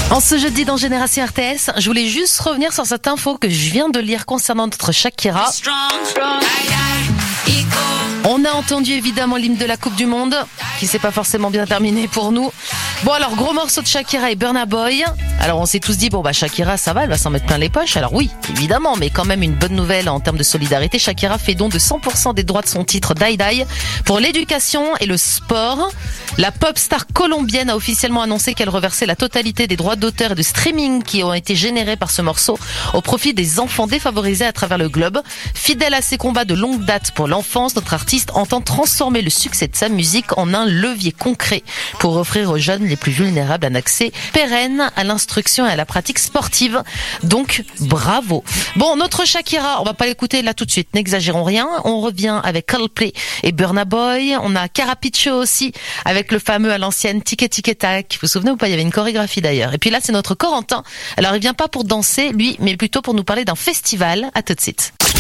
En ce jeudi dans Génération RTS, je voulais juste revenir sur cette info que je viens de lire concernant notre Shakira. On a entendu évidemment l'hymne de la Coupe du Monde, qui s'est pas forcément bien terminé pour nous. Bon alors, gros morceau de Shakira et Burna Boy. Alors on s'est tous dit, Shakira ça va, elle va s'en mettre plein les poches. Alors oui, évidemment, mais quand même une bonne nouvelle en termes de solidarité. Shakira fait don de 100% des droits de son titre Die Die pour l'éducation et le sport. La pop star colombienne a officiellement annoncé qu'elle reversait la totalité des droits d'auteur et de streaming qui ont été générés par ce morceau au profit des enfants défavorisés à travers le globe. Fidèle à ses combats de longue date pour l'enfance, notre artiste entend transformer le succès de sa musique en un levier concret pour offrir aux jeunes les plus vulnérables un accès pérenne à l'instruction et à la pratique sportive. Donc, bravo. Bon, notre Shakira, on va pas l'écouter là tout de suite, n'exagérons rien. On revient avec Coldplay et Burna Boy. On a Carapicho aussi, avec le fameux à l'ancienne Tic Tic Tac. Vous vous souvenez ou pas? Il y avait une chorégraphie d'ailleurs. Et puis là, c'est notre Corentin. Alors, il vient pas pour danser, lui, mais plutôt pour nous parler d'un festival. À tout de suite.